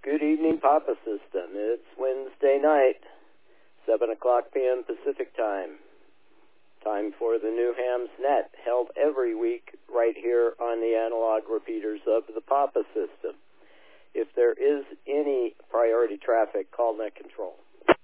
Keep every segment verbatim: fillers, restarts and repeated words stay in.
Good evening, Papa System. It's Wednesday night, seven o'clock p.m. Pacific Time. Time for the New Hams Net, held every week right here on the analog repeaters of the Papa System. If there is any priority traffic, call net control.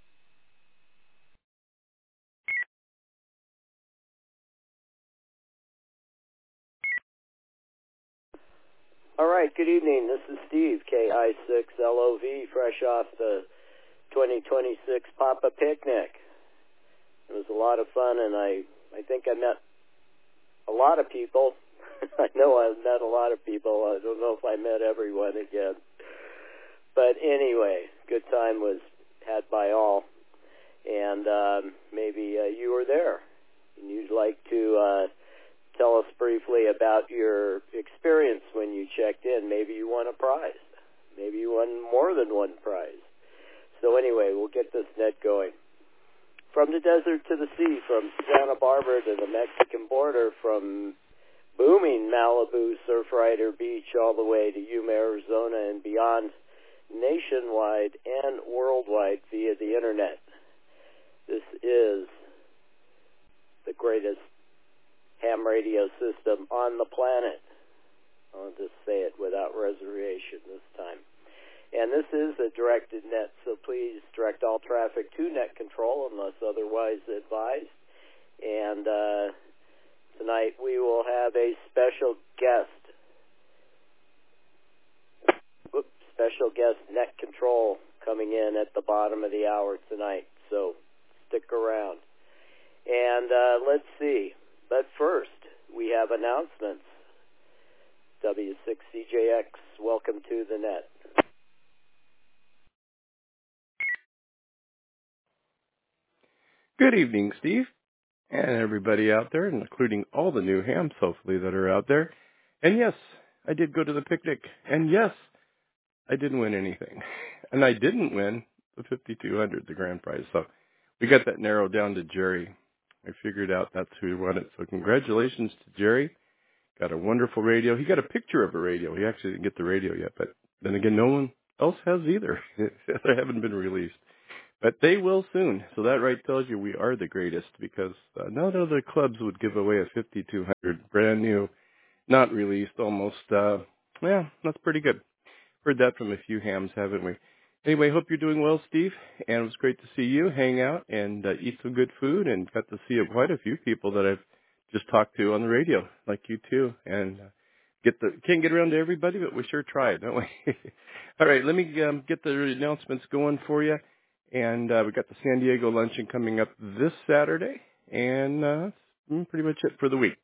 All right, good evening. This is Steve, K I six L O V, fresh off the twenty twenty-six Papa Picnic. It was a lot of fun, and I, I think I met a lot of people. I know I've met a lot of people. I don't know if I met everyone again. But anyway, good time was had by all. And um, maybe uh, you were there, and you'd like to uh, tell us briefly about your experience when you checked in. Maybe you won a prize. Maybe you won more than one prize. So anyway, we'll get this net going. From the desert to the sea, from Santa Barbara to the Mexican border, from booming Malibu, Surfrider Beach, all the way to Yuma, Arizona, and beyond, nationwide and worldwide via the internet. This is the greatest ham radio system on the planet. I'll just say it without reservation this time. And this is a directed net, so please direct all traffic to net control unless otherwise advised. And uh, tonight we will have a special guest. Oops, special guest net control coming in at the bottom of the hour tonight. So stick around. And uh, let's see. But first, we have announcements. W six C J X, welcome to the net. Good evening, Steve, and everybody out there, including all the new hams, hopefully, that are out there. And yes, I did go to the picnic. And yes, I didn't win anything. And I didn't win the fifty-two hundred, the grand prize. So we got that narrowed down to Jerry. I figured out that's who won it. So congratulations to Jerry. Got a wonderful radio. He got a picture of a radio. He actually didn't get the radio yet. But then again, no one else has either. They haven't been released. But they will soon. So that right tells you we are the greatest, because uh, none of the clubs would give away a fifty-two hundred, brand new, not released, almost. Uh, yeah, that's pretty good. Heard that from a few hams, haven't we? Anyway, hope you're doing well, Steve. And it was great to see you, hang out, and uh, eat some good food, and got to see quite a few people that I've just talked to on the radio, like you too. And uh, get the can't get around to everybody, but we sure try, don't we? All right, let me um, get the announcements going for you. And uh, we got the San Diego luncheon coming up this Saturday, and uh, that's pretty much it for the week.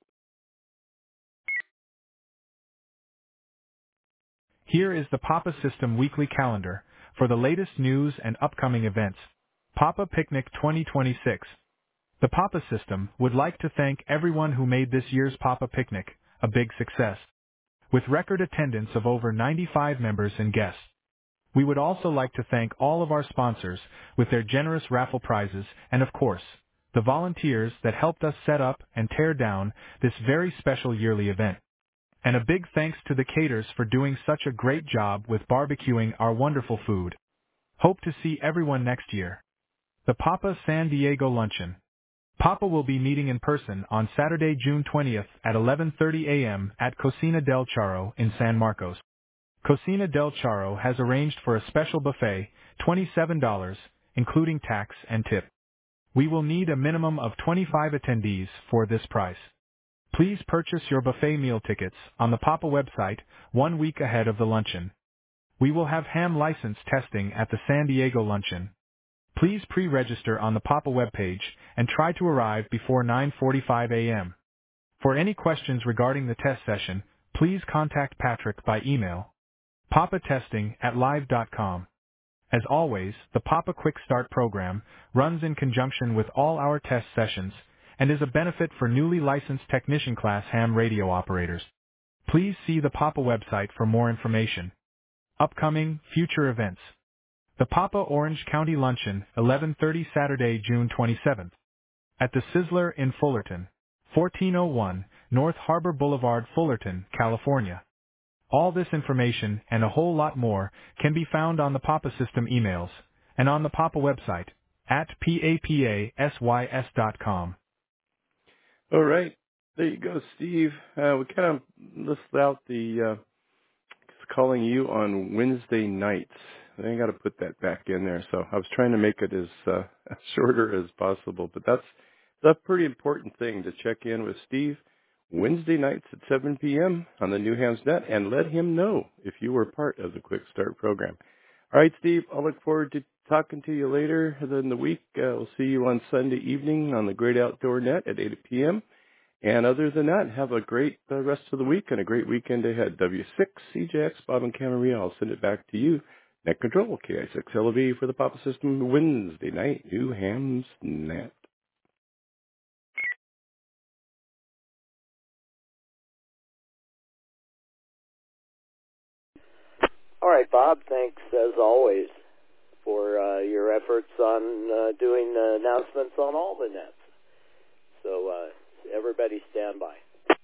Here is the Papa System weekly calendar for the latest news and upcoming events. Papa Picnic twenty twenty-six. The Papa System would like to thank everyone who made this year's Papa Picnic a big success, with record attendance of over ninety-five members and guests. We would also like to thank all of our sponsors with their generous raffle prizes and, of course, the volunteers that helped us set up and tear down this very special yearly event. And a big thanks to the caterers for doing such a great job with barbecuing our wonderful food. Hope to see everyone next year. The Papa San Diego Luncheon. Papa will be meeting in person on Saturday, June twentieth at eleven thirty a.m. at Cocina del Charro in San Marcos. Cocina del Charro has arranged for a special buffet, twenty-seven dollars, including tax and tip. We will need a minimum of twenty-five attendees for this price. Please purchase your buffet meal tickets on the Papa website one week ahead of the luncheon. We will have ham license testing at the San Diego luncheon. Please pre-register on the Papa webpage and try to arrive before nine forty-five a.m. For any questions regarding the test session, please contact Patrick by email. Papa Testing at live dot com. As always, the Papa Quick Start program runs in conjunction with all our test sessions and is a benefit for newly licensed technician class ham radio operators. Please see the Papa website for more information. Upcoming, future events. The Papa Orange County Luncheon, eleven thirty Saturday, June twenty-seventh. At the Sizzler in Fullerton, fourteen oh one North Harbor Boulevard, Fullerton, California. All this information and a whole lot more can be found on the Papa System emails and on the Papa website at papasys dot com. All right. There you go, Steve. Uh, we kind of listed out the uh, calling you on Wednesday nights. I got to put that back in there. So I was trying to make it as, uh, as shorter as possible, but that's, that's a pretty important thing to check in with Steve Wednesday nights at seven p.m. on the New Hams Net and let him know if you were part of the Quick Start program. All right, Steve, I'll look forward to talking to you later in the week. Uh, we'll see you on Sunday evening on the Great Outdoor Net at eight p.m. And other than that, have a great uh, rest of the week and a great weekend ahead. W six C J X, Bob and Camarillo. I'll send it back to you. Net Control, K I six L V for the Papa System Wednesday night, New Hams Net. All right, Bob, thanks as always for uh, your efforts on uh, doing uh, announcements on all the nets. So uh, everybody stand by.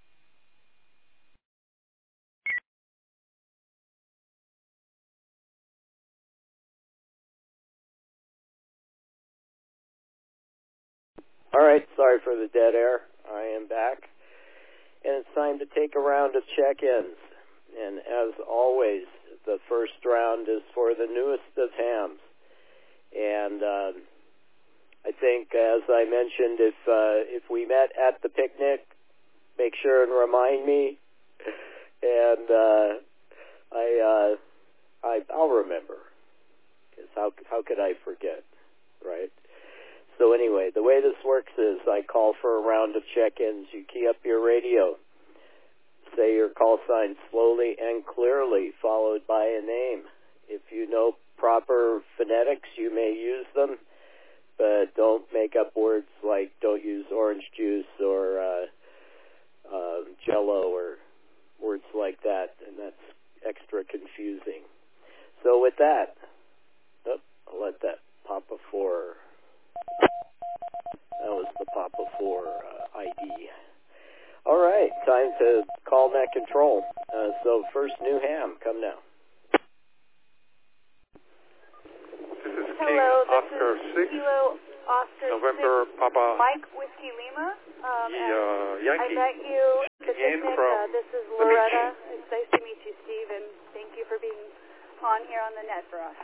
All right, sorry for the dead air. I am back. And it's time to take a round of check-ins. And as always, the first round is for the newest of hams. And um, I think, as I mentioned, if uh, if we met at the picnic, make sure and remind me. And uh, I, uh, I I'll remember. Because how how could I forget, right? So anyway, the way this works is I call for a round of check-ins. You key up your radio. Say your call sign slowly and clearly, followed by a name. If you know proper phonetics, you may use them, but don't make up words like don't use orange juice or uh, uh, Jell-O or words like that, and that's extra confusing. So with that, oh, I'll let that Papa four. That was the Papa four uh, I D. All right, time to call Net Control. Uh, so first, New Ham, come now. This is King Hello, this Oscar is six, Kilo Oscar November six, Papa Mike Whiskey Lima. Um, Ye- and uh, Yankee. I met you at the In picnic. from Uh, this is the Loretta. It's nice to meet you, Steve, and thank you for being on here on the net for us.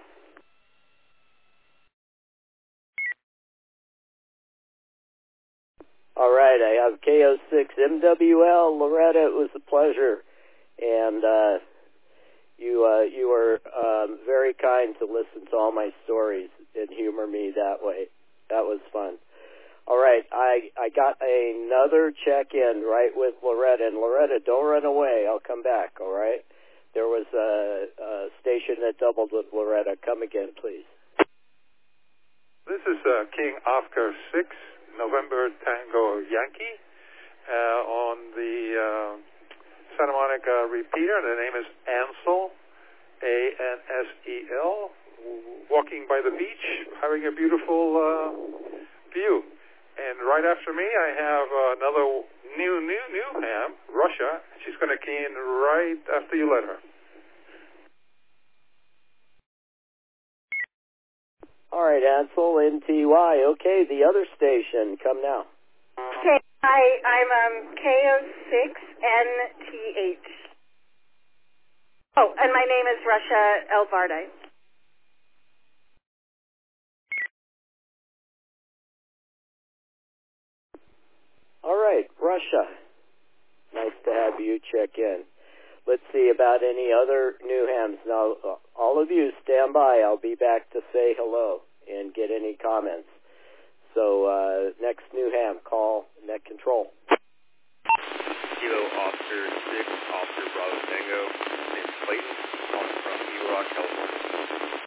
All right, I have K O six M W L. Loretta, it was a pleasure. And uh, you uh, you were um, very kind to listen to all my stories and humor me that way. That was fun. All right, I, I got another check-in right with Loretta. And Loretta, don't run away. I'll come back, all right? There was a, a station that doubled with Loretta. Come again, please. This is uh, King Oscar six, November Tango Yankee, uh, on the uh, Santa Monica repeater. The name is Ansel, A N S E L, walking by the beach, having a beautiful uh, view. And right after me, I have uh, another new, new, new ham, Russia. She's going to key in right after you let her. All right, Ansel, N T Y. Okay, the other station, come now. Okay, hi, I'm um, K O six N T H. Oh, and my name is Russia Elvarde. All right, Russia. Nice to have you check in. Let's see about any other new hams. Now, all of you stand by. I'll be back to say hello and get any comments. So, uh, next new ham, call Net Control. Kilo Oscar six, Oscar Bravo Tango. My name is Clayton, calling from Eagle Rock, California.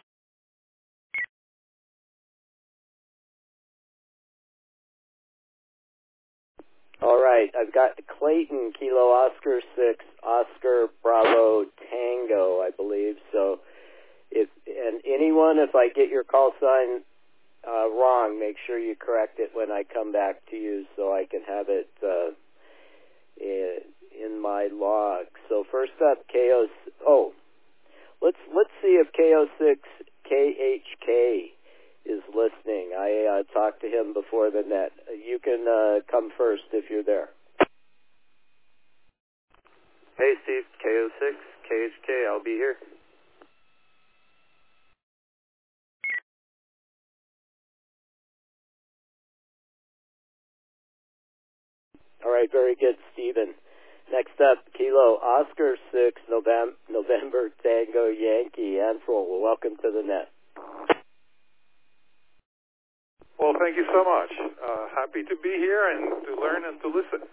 All right, I've got Clayton, Kilo Oscar six, Oscar Bravo Tango, I believe. So, if and anyone, if I get your call sign uh, wrong, make sure you correct it when I come back to you, so I can have it uh, in my log. So first up, K O. Oh, let's let's see if K O six K H K is listening. I uh, talked to him before the net. You can uh, come first if you're there. Hey, Steve, K O six K H K, I'll be here. All right, very good, Stephen. Next up, Kilo Oscar six November, November Tango Yankee. Ansel, welcome to the net. Well, thank you so much. Uh, happy to be here and to learn and to listen.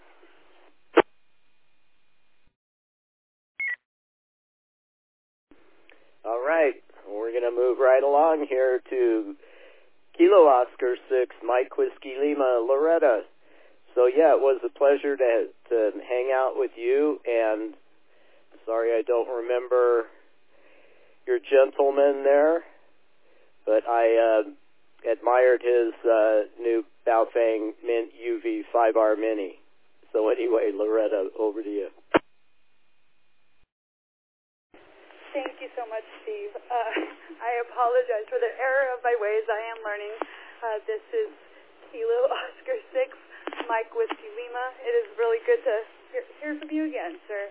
All right, we're going to move right along here to Kilo Oscar six Mike Whiskey Lima, Loretta. So yeah, it was a pleasure to to hang out with you, and sorry I don't remember your gentleman there, but I uh, admired his uh, new Baofeng Mint U V five R Mini. So anyway, Loretta, over to you. Thank you so much, Steve. Uh, I apologize for the error of my ways. I am learning. Uh, this is Kilo Oscar six, Mike Whiskey Lima. It is really good to hear, hear from you again, sir.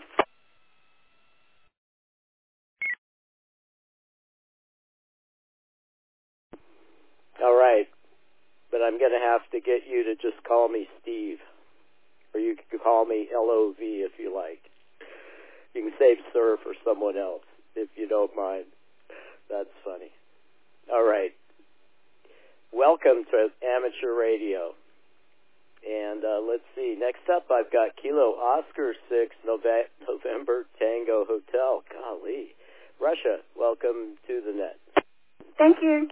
All right, but I'm going to have to get you to just call me Steve, or you can call me L O V if you like. You can save sir for someone else if you don't mind. That's funny. All right. Welcome to Amateur Radio. And uh, let's see. Next up, I've got Kilo Oscar six Nove- November Tango Hotel. Golly. Russia, welcome to the net. Thank you.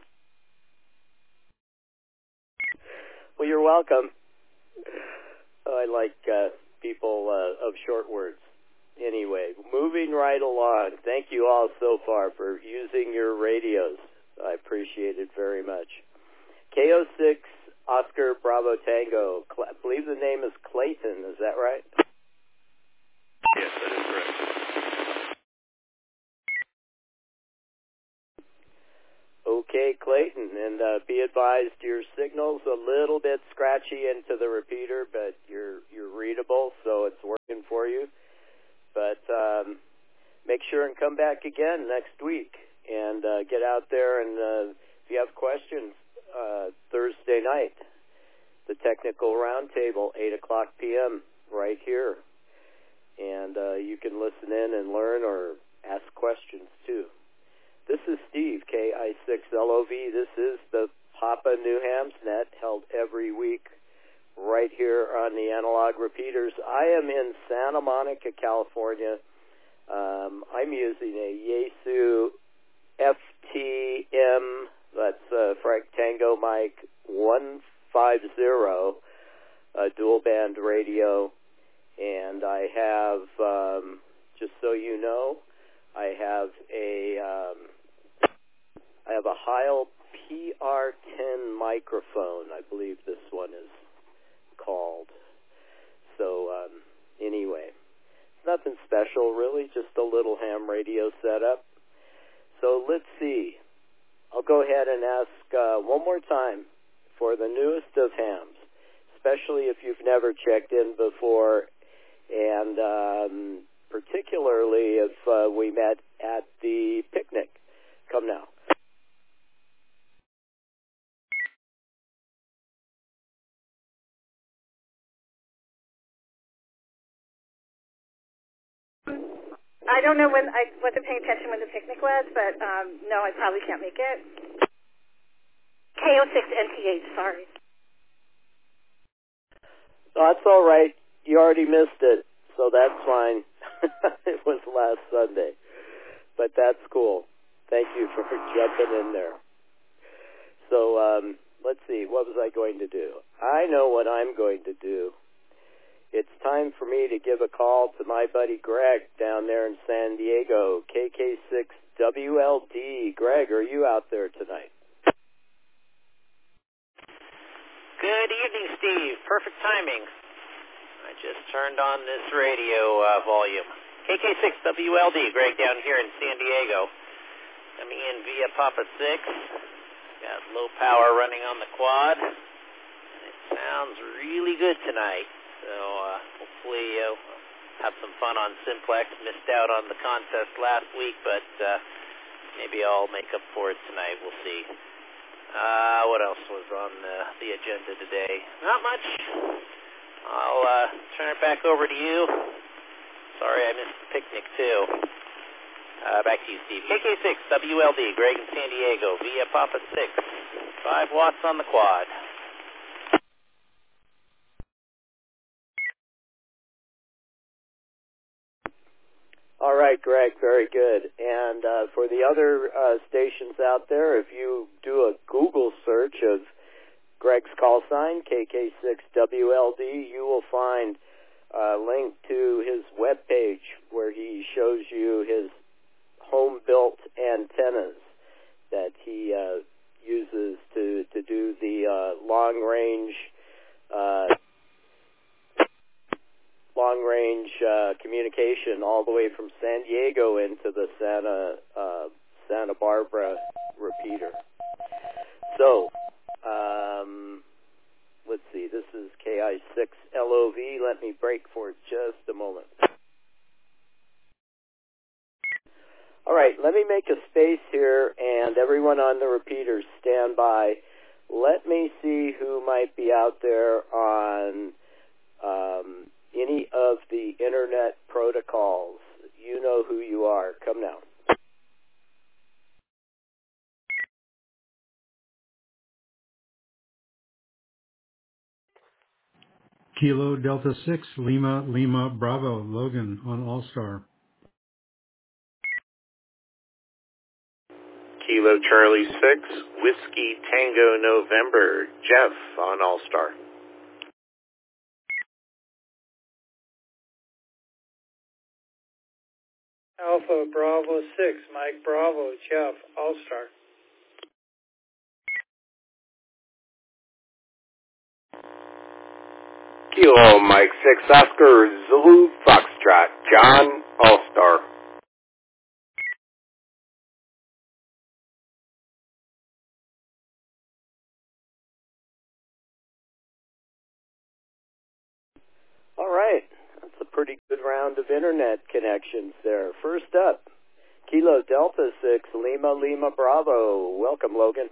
Well, you're welcome. I like uh, people uh, of short words. Anyway, moving right along. Thank you all so far for using your radios. I appreciate it very much. K O six Oscar Bravo Tango. I believe the name is Clayton. Is that right? Yes, that is correct. Okay, Clayton. And uh, be advised, your signal's a little bit scratchy into the repeater, but you're you're readable, so it's working for you. But um, make sure and come back again next week and uh, get out there. And uh, if you have questions, uh, Thursday night, the technical roundtable, eight o'clock p.m. right here. And uh, you can listen in and learn or ask questions too. This is Steve, K I six L O V. This is the Papa New Hamsnet, held every week right here on the analog repeaters. I am in Santa Monica, California. Um, I'm using a Yaesu F T M, that's uh, Frank Tango Mike one fifty, a dual band radio. And I have, um, just so you know, I have a, um, I have a Heil P R ten microphone. I believe this one is called. So um, anyway, nothing special really, just a little ham radio setup. So let's see. I'll go ahead and ask uh, one more time for the newest of hams, especially if you've never checked in before, and um, particularly if uh, we met at the picnic. Come now. I don't know when I wasn't paying attention when the picnic was, but um, no, I probably can't make it. K O six N T H, sorry. No, that's all right. You already missed it, so that's fine. It was last Sunday, but that's cool. Thank you for jumping in there. So um, let's see. What was I going to do? I know what I'm going to do. It's time for me to give a call to my buddy Greg down there in San Diego, K K six W L D. Greg, are you out there tonight? Good evening, Steve. Perfect timing. I just turned on this radio uh, volume. K K six W L D, Greg down here in San Diego. Coming in via Papa six. Got low power running on the quad. It sounds really good tonight. So uh, hopefully uh, have some fun on Simplex. Missed out on the contest last week, but uh, maybe I'll make up for it tonight. We'll see. Uh, what else was on the, the agenda today? Not much. I'll uh, turn it back over to you. Sorry I missed the picnic too. Uh, back to you, Steve. K K six W L D, Greg in San Diego, via Papa six. Five watts on the quad. All right, Greg, very good. And uh, for the other uh, stations out there, if you do a Google search of Greg's call sign, K K six W L D, you will find a link to his webpage where he shows you his home-built antennas that he uh, uses to, to do the uh, long-range uh, long-range uh, communication all the way from San Diego into the Santa uh, Santa Barbara repeater. So, um, let's see. This is K I six L O V. Let me break for just a moment. All right, let me make a space here, and everyone on the repeaters stand by. Let me see who might be out there on um, any of the internet protocols. You know who you are. Come now. Kilo Delta six, Lima, Lima, Bravo, Logan on All-Star. Kilo Charlie six, Whiskey Tango November, Jeff on All-Star. Alpha Bravo six, Mike Bravo, Jeff, All-Star. Kilo Mike six, Oscar Zulu Foxtrot, John, All-Star. All right. That's a pretty good round of internet connections there. First up, Kilo Delta six, Lima, Lima, Bravo. Welcome, Logan.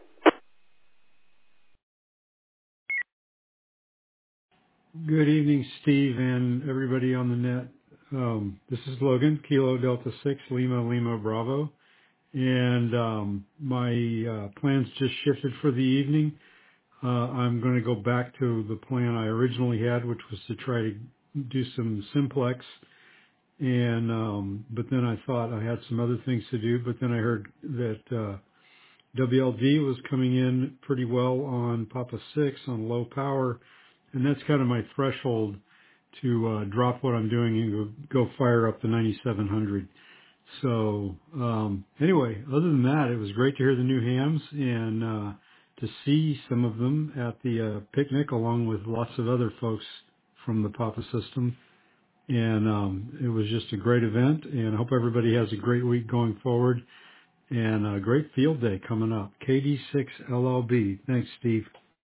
Good evening, Steve, and everybody on the net. Um, this is Logan, Kilo Delta six, Lima, Lima, Bravo. And um, my uh, plans just shifted for the evening. Uh, I'm going to go back to the plan I originally had, which was to try to do some simplex. And um, but then I thought I had some other things to do. But then I heard that uh, W L D was coming in pretty well on Papa six on low power, and that's kind of my threshold to uh, drop what I'm doing and go, go fire up the ninety-seven hundred. So um, anyway, other than that, it was great to hear the new hams and uh, to see some of them at the uh, picnic along with lots of other folks from the Papa system. And um, it was just a great event, and I hope everybody has a great week going forward and a great field day coming up. K D six L L B. Thanks, Steve.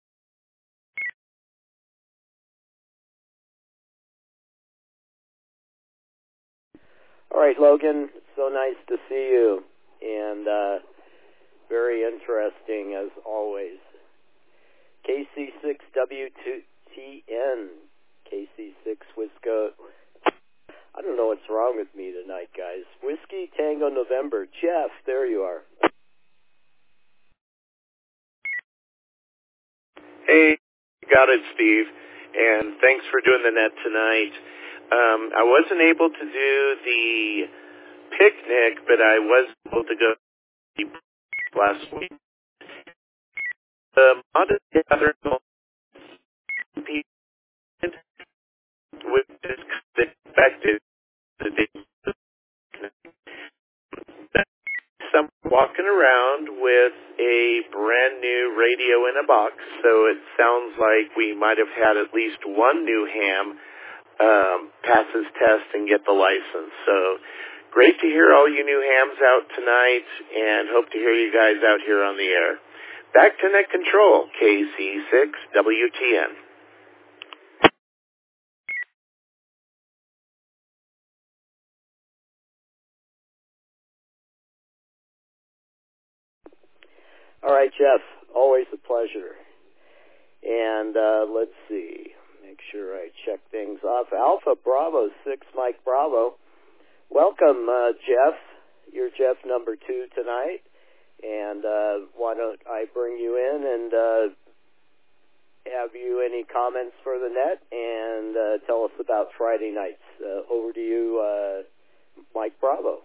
All right, Logan, so nice to see you, and uh, very interesting as always. K C six W two T N, K C six Wisco. I don't know what's wrong with me tonight, guys. Whiskey Tango November. Jeff, there you are. Hey, got it, Steve, and thanks for doing the net tonight. Um, I wasn't able to do the picnic, but I was able to go last week. The modest gathering with this expected some walking around with a brand new radio in a box, so it sounds like we might have had at least one new ham um, pass his test and get the license. So great to hear all you new hams out tonight, and hope to hear you guys out here on the air. Back to Net Control, K C six W T N. All right, Jeff, always a pleasure. And uh, let's see, make sure I check things off. Alpha Bravo six, Mike Bravo. Welcome, uh, Jeff. You're Jeff number two tonight. And uh, why don't I bring you in and uh, have you any comments for the net and uh, tell us about Friday nights. Uh, over to you, uh, Mike Bravo.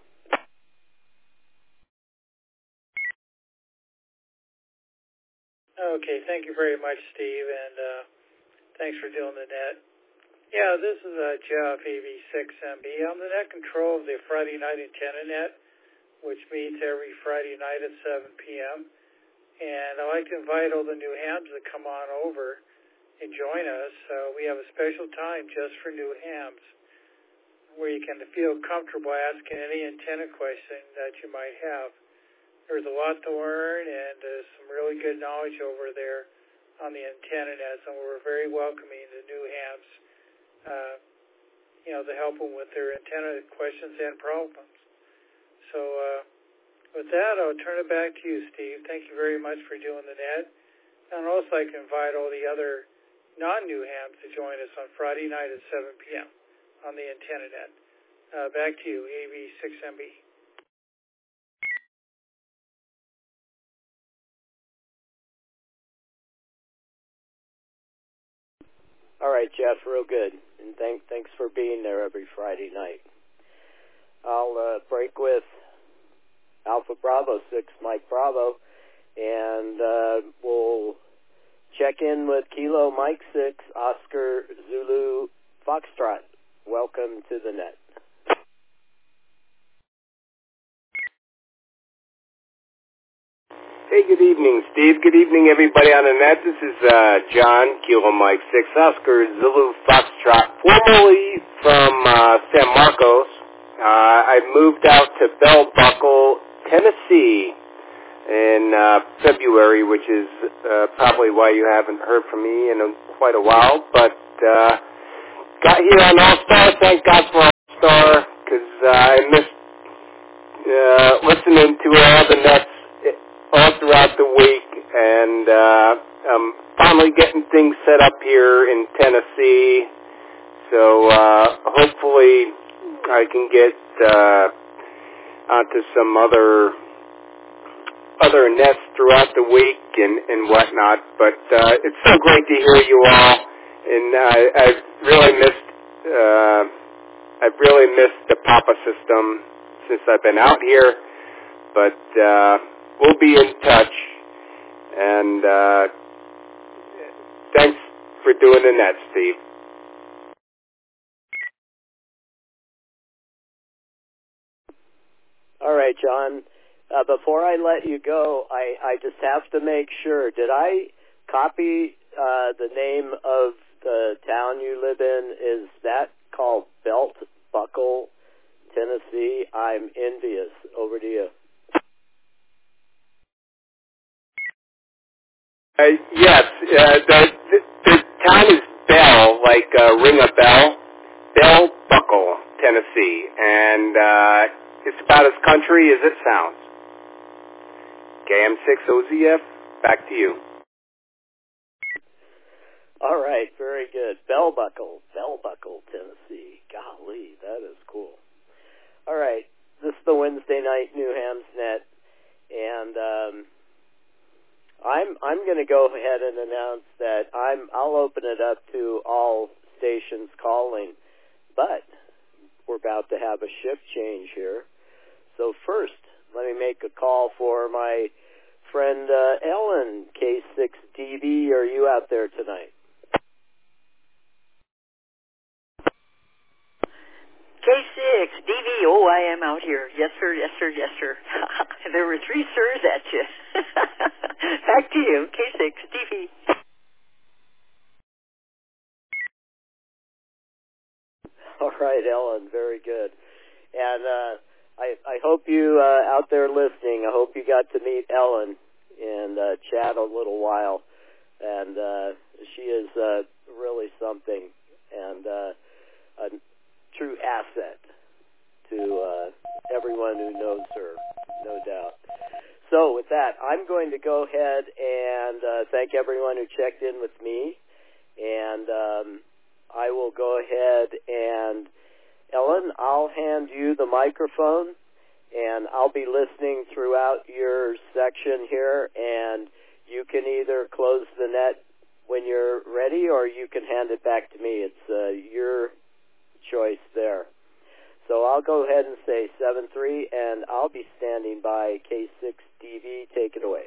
Okay, thank you very much, Steve, and uh, thanks for doing the net. Yeah, this is uh, Jeff, A V six M B. I'm the net control of the Friday Night Antenna Net, which meets every Friday night at seven p.m. And I'd like to invite all the new hams to come on over and join us. Uh, we have a special time just for new hams where you can feel comfortable asking any antenna question that you might have. There's a lot to learn, and there's some really good knowledge over there on the antenna nets, and we're very welcoming to new hams, uh, you know, to help them with their antenna questions and problems. So uh, with that, I'll turn it back to you, Steve. Thank you very much for doing the net. And also, I can invite all the other non-new hams to join us on Friday night at seven p.m. on the antenna net. Uh, back to you, A V six M B. All right, Jeff, real good. And thank, thanks for being there every Friday night. I'll uh, break with Alpha Bravo six, Mike Bravo, and uh, we'll check in with Kilo Mike six, Oscar Zulu Foxtrot. Welcome to the net. Hey, good evening, Steve. Good evening, everybody on the net. This is uh, John, Kilo Mike six, Oscar Zulu Foxtrot, formerly from uh, San Marcos. Uh, I moved out to Bell Buckle, Tennessee in uh, February, which is uh, probably why you haven't heard from me in a, quite a while. But uh, got here on All-Star. Thank God for All-Star, because uh, I missed uh, listening to all the nets all throughout the week, and uh, I'm finally getting things set up here in Tennessee, so uh, hopefully I can get uh, onto some other other nets throughout the week and, and whatnot, but uh, it's so great to hear you all, and I, I've really missed uh, I've really missed the Papa system since I've been out here, but uh, we'll be in touch, and uh, thanks for doing the net, Steve. All right, John. Uh, before I let you go, I, I just have to make sure. Did I copy uh, the name of the town you live in? Is that called Belt Buckle, Tennessee? I'm envious. Over to you. Uh, yes, uh, the, the, the town is Bell, like uh, ring a bell. Bell Buckle, Tennessee, and uh, it's about as country as it sounds. K M six O Z F, back to you. All right, very good. Bell Buckle, Bell Buckle, Tennessee. Golly, that is cool. All right, this is the Wednesday night New Hams Net, and um, I'm I'm going to go ahead and announce that I'm I'll open it up to all stations calling, but we're about to have a shift change here. So first, let me make a call for my friend uh, Ellen, K six D V. Are you out there tonight? K six D V. Oh, I am out here. Yes, sir. Yes, sir. Yes, sir. There were three sirs at you. Back to you, K six D V. right, Ellen. Very good. And uh, I, I hope you uh, out there listening, I hope you got to meet Ellen and uh, chat a little while. And uh, she is uh, really something and uh, a true asset to uh, everyone who knows her, no doubt. So with that, I'm going to go ahead and uh, thank everyone who checked in with me. And um, I will go ahead and, Ellen, I'll hand you the microphone, and I'll be listening throughout your section here, and you can either close the net when you're ready, or you can hand it back to me. It's uh, your choice there. So I'll go ahead and say seven three, and I'll be standing by. K six D V, take it away.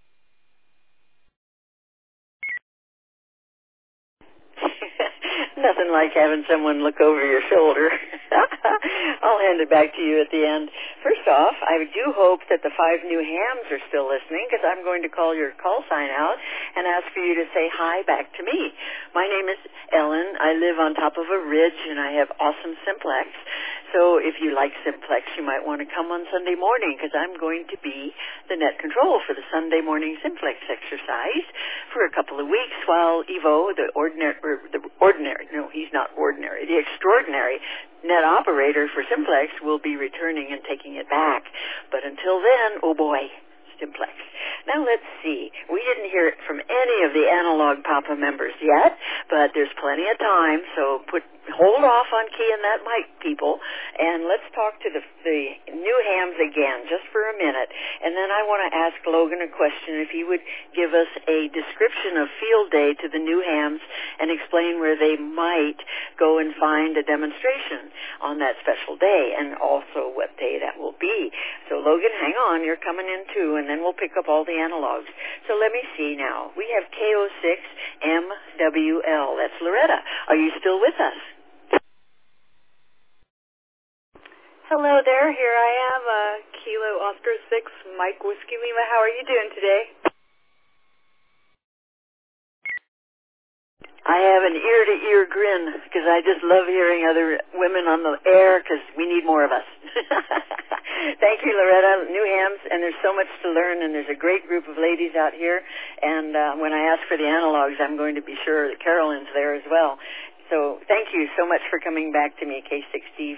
Nothing like having someone look over your shoulder. I'll hand it back to you at the end. First off, I do hope that the five new hams are still listening, because I'm going to call your call sign out and ask for you to say hi back to me. My name is Ellen. I live on top of a ridge, and I have awesome Simplex. So if you like Simplex, you might want to come on Sunday morning, because I'm going to be the net control for the Sunday morning Simplex exercise for a couple of weeks while Evo, the ordinary, or the ordinary, no, he's not ordinary, the extraordinary net operator for Simplex will be returning and taking it back. But until then, oh boy, Simplex. Now let's see. We didn't hear it from any of the analog Papa members yet, but there's plenty of time, so put hold off on keying that mic, people, and let's talk to the, the new hams again, just for a minute. And then I want to ask Logan a question, if he would give us a description of field day to the new hams and explain where they might go and find a demonstration on that special day, and also what day that will be. So Logan, hang on, you're coming in too, and then we'll pick up all the analogs. So let me see now. We have K O six M W L. That's Loretta. Are you still with us? Hello there. Here I am, uh, Kilo Oscar six, Mike Whiskey Lima. How are you doing today? I have an ear-to-ear grin, because I just love hearing other women on the air, because we need more of us. Thank you, Loretta. New hams, and there's so much to learn, and there's a great group of ladies out here. And uh, when I ask for the analogs, I'm going to be sure that Carolyn's there as well. So thank you so much for coming back to me, K six D.